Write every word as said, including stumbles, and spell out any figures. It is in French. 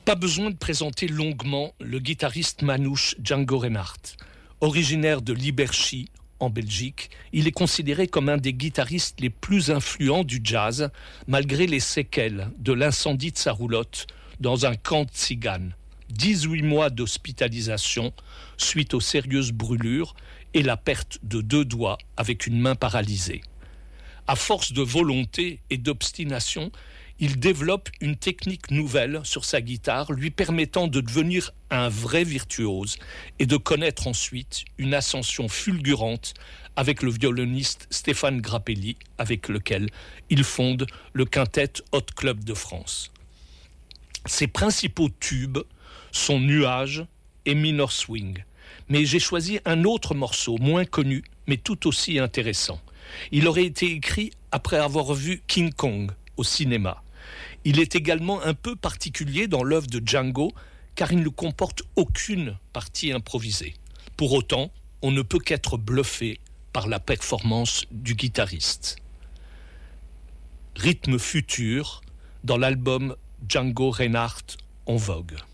Pas besoin de présenter longuement le guitariste manouche Django Reinhardt. Originaire de Liberchy, en Belgique, il est considéré comme un des guitaristes les plus influents du jazz, malgré les séquelles de l'incendie de sa roulotte dans un camp de tziganes. dix-huit mois d'hospitalisation suite aux sérieuses brûlures et la perte de deux doigts avec une main paralysée. À force de volonté et d'obstination, il développe une technique nouvelle sur sa guitare, lui permettant de devenir un vrai virtuose et de connaître ensuite une ascension fulgurante avec le violoniste Stéphane Grappelli, avec lequel il fonde le Quintet Hot Club de France. Ses principaux tubes sont Nuages et Minor Swing, mais j'ai choisi un autre morceau moins connu, mais tout aussi intéressant. Il aurait été écrit après avoir vu King Kong au cinéma. Il est également un peu particulier dans l'œuvre de Django, car il ne comporte aucune partie improvisée. Pour autant, on ne peut qu'être bluffé par la performance du guitariste. Rythme futur dans l'album Django Reinhardt en vogue.